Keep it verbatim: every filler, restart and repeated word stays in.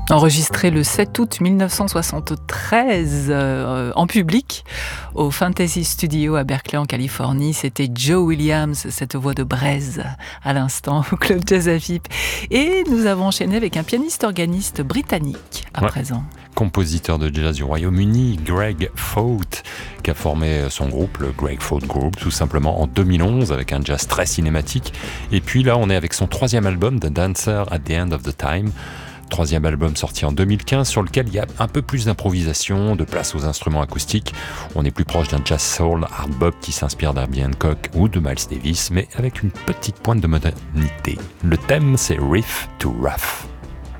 Enregistré le sept août mille neuf cent soixante-treize euh, en public au Fantasy Studio à Berkeley en Californie, c'était Joe Williams, cette voix de braise à l'instant au Club Jazz à Vip. Et nous avons enchaîné avec un pianiste-organiste britannique à ouais. présent. Compositeur de jazz du Royaume-Uni, Greg Faut, qui a formé son groupe, le Greg Faut Group, tout simplement en deux mille onze, avec un jazz très cinématique. Et puis là, on est avec son troisième album, The Dancer at the End of the Time. Troisième album sorti en deux mille quinze, sur lequel il y a un peu plus d'improvisation, de place aux instruments acoustiques. On est plus proche d'un jazz soul, hard bop qui s'inspire d'Herbie Hancock ou de Miles Davis, mais avec une petite pointe de modernité. Le thème, c'est Riff to Rough.